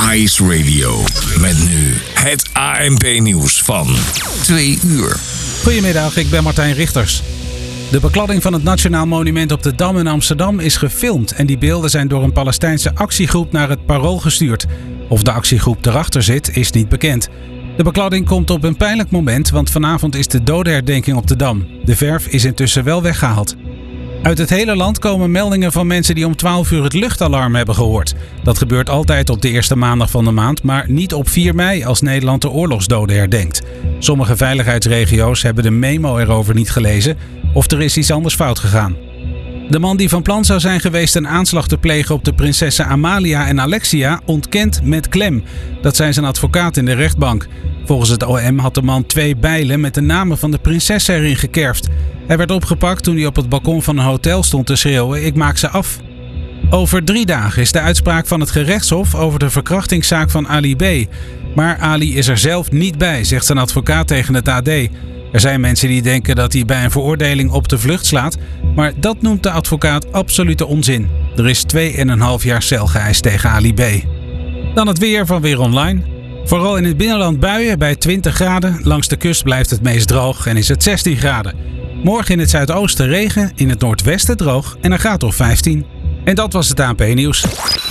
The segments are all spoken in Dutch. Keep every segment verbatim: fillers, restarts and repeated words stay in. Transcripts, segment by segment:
Ice Radio. Met nu het A N P-nieuws van twee uur. Goedemiddag, ik ben Martijn Richters. De bekladding van het Nationaal Monument op de Dam in Amsterdam is gefilmd en die beelden zijn door een Palestijnse actiegroep naar het Parool gestuurd. Of de actiegroep erachter zit, is niet bekend. De bekladding komt op een pijnlijk moment, want vanavond is de dodenherdenking op de Dam. De verf is intussen wel weggehaald. Uit het hele land komen meldingen van mensen die om twaalf uur het luchtalarm hebben gehoord. Dat gebeurt altijd op de eerste maandag van de maand, maar niet op vier mei als Nederland de oorlogsdoden herdenkt. Sommige veiligheidsregio's hebben de memo erover niet gelezen of er is iets anders fout gegaan. De man die van plan zou zijn geweest een aanslag te plegen op de prinsessen Amalia en Alexia ontkent met klem. Dat zei zijn advocaat in de rechtbank. Volgens het O M had de man twee bijlen met de namen van de prinsessen erin gekerfd. Hij werd opgepakt toen hij op het balkon van een hotel stond te schreeuwen: "Ik maak ze af." Over drie dagen is de uitspraak van het gerechtshof over de verkrachtingszaak van Ali B. Maar Ali is er zelf niet bij, zegt zijn advocaat tegen het A D. Er zijn mensen die denken dat hij bij een veroordeling op de vlucht slaat, maar dat noemt de advocaat absolute onzin. Er is twee en een half jaar cel geëist tegen Ali B. Dan het weer van Weer Online. Vooral in het binnenland buien bij twintig graden. Langs de kust blijft het meest droog en is het zestien graden. Morgen in het zuidoosten regen, in het noordwesten droog en een graad of vijftien. En dat was het A N P-nieuws.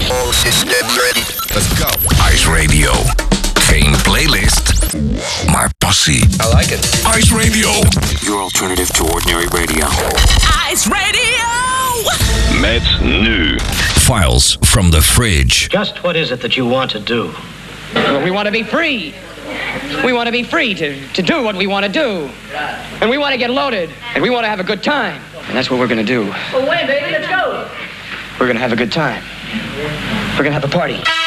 Let's go. Ice Radio. Geen playlist, maar passie. I like it. Ice Radio. Your alternative to ordinary radio. Ice Radio! Met nu Files from the Fridge. Just what is it that you want to do? Well, we want to be free. We want to be free to, to do what we want to do. And we want to get loaded. And we want to have a good time. And that's what we're going to do. Well, wait, baby, let's go. We're going to have a good time. We're going to have a party.